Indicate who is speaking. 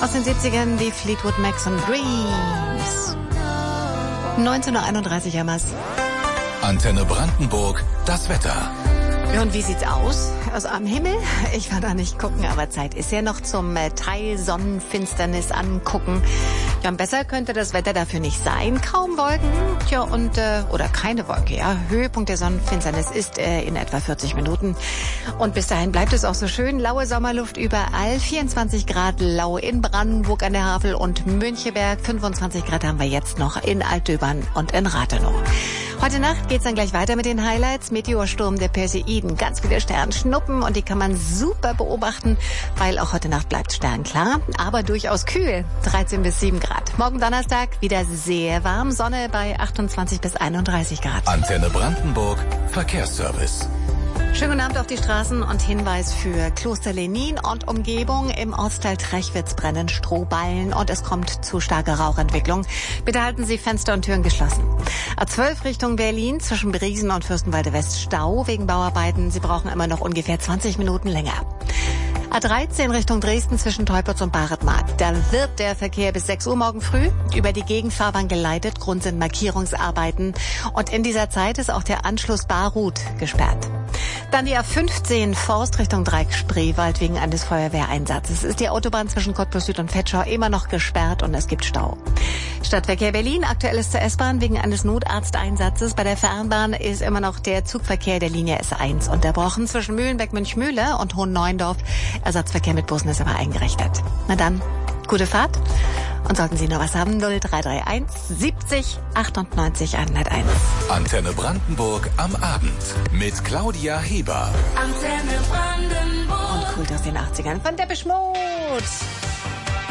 Speaker 1: Aus den 70ern die Fleetwood Macs und Dreams. 19:31 Uhr haben wir's.
Speaker 2: Antenne Brandenburg, das Wetter.
Speaker 1: Ja, und wie sieht's aus? Also am Himmel? Ich war da nicht gucken, aber Zeit ist ja noch zum Teil Sonnenfinsternis angucken. Ja, und besser könnte das Wetter dafür nicht sein. Kaum Wolken, tja, und, oder keine Wolke, ja. Höhepunkt der Sonnenfinsternis ist in etwa 40 Minuten. Und bis dahin bleibt es auch so schön. Laue Sommerluft überall. 24 Grad lau in Brandenburg an der Havel und Müncheberg. 25 Grad haben wir jetzt noch in Altdöbern und in Rathenow. Heute Nacht geht's dann gleich weiter mit den Highlights. Meteorsturm der Perseiden, ganz viele Sternschnuppen und die kann man super beobachten, weil auch heute Nacht bleibt sternklar, aber durchaus kühl, 13 bis 7 Grad. Morgen Donnerstag wieder sehr warm, Sonne bei 28 bis 31 Grad.
Speaker 2: Antenne Brandenburg, Verkehrsservice.
Speaker 1: Schönen guten Abend auf die Straßen und Hinweis für Kloster Lenin und Umgebung. Im Ortsteil Trechwitz brennen Strohballen und es kommt zu starker Rauchentwicklung. Bitte halten Sie Fenster und Türen geschlossen. A12 Richtung Berlin zwischen Briesen und Fürstenwalde West Stau wegen Bauarbeiten. Sie brauchen immer noch ungefähr 20 Minuten länger. A13 Richtung Dresden zwischen Teupitz und Baretmarkt. Da wird der Verkehr bis 6 Uhr morgen früh über die Gegenfahrbahn geleitet. Grund sind Markierungsarbeiten. Und in dieser Zeit ist auch der Anschluss Barruth gesperrt. Dann die A15 Forst Richtung Dreieck-Spreewald wegen eines Feuerwehreinsatzes. Ist die Autobahn zwischen Cottbus Süd und Vetschau immer noch gesperrt und es gibt Stau. Stadtverkehr Berlin, aktuell ist zur S-Bahn wegen eines Notarzteinsatzes. Bei der Fernbahn ist immer noch der Zugverkehr der Linie S1 unterbrochen. Zwischen Mühlenbeck-Münchmühle und Hohenneuendorf. Ersatzverkehr mit Bussen ist aber eingerichtet. Na dann, gute Fahrt. Und sollten Sie noch was haben, 0331 70 98 101.
Speaker 2: Antenne Brandenburg am Abend mit Claudia Heber.
Speaker 3: Antenne Brandenburg.
Speaker 1: Und Kult aus den 80ern von Depeche Mode.